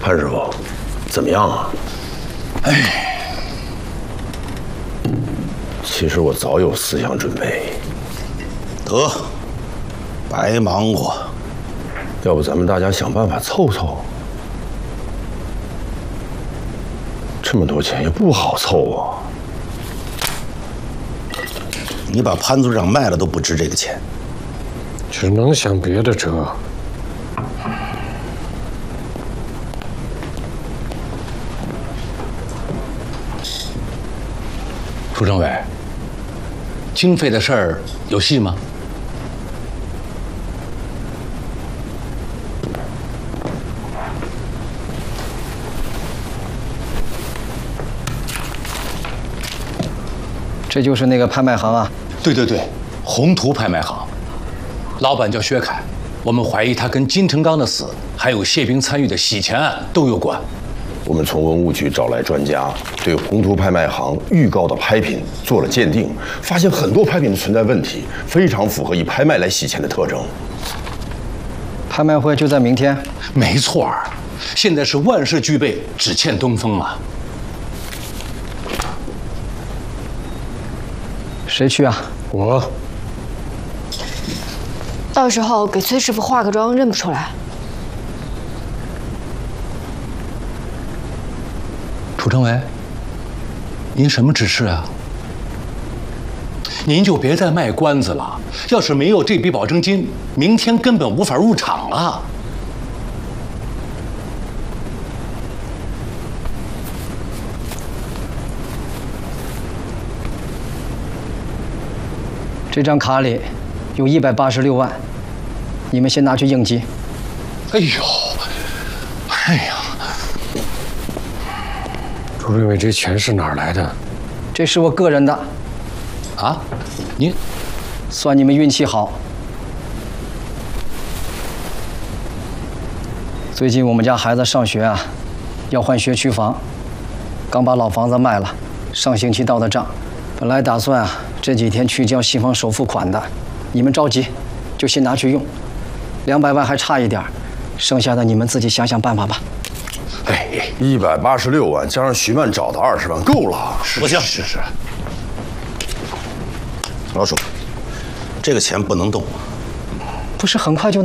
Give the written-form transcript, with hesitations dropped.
潘师傅，怎么样啊？ 哎， 其实我早有思想准备。 得，白忙活。 要不咱们大家想办法凑凑？这么多钱也不好凑啊。 你把潘组长卖了都不值这个钱。 只能想别的辙。 楚政委，经费的事儿有戏吗？ 这就是那个拍卖行啊？ 对对对，宏图拍卖行，老板叫薛凯，我们怀疑他跟金成刚的死，还有谢兵参与的洗钱案都有关。 我们从文物局找来专家，对宏图拍卖行预告的拍品做了鉴定，发现很多拍品存在问题，非常符合以拍卖来洗钱的特征。 拍卖会就在明天？ 没错儿，现在是万事俱备，只欠东风啊。 谁去啊？ 我。 到时候给崔师傅化个妆，认不出来。 楚政委，您什么指示啊？您就别再卖关子了。要是没有这笔保证金，明天根本无法入场啊。 这张卡里有186万，你们先拿去应急。 哎呦，哎呀！ 楚政委，这钱是哪儿来的？ 这是我个人的。 啊？您算你们运气好。最近我们家孩子上学啊，要换学区房，刚把老房子卖了，上星期到的账。本来打算啊这几天去交新房首付款的，你们着急，就先拿去用。200万还差一点，剩下的你们自己想想办法吧。 哎 ，186万加上徐曼找的20万，够了。 不行， 是。 老鼠，这个钱不能动。 不是很快就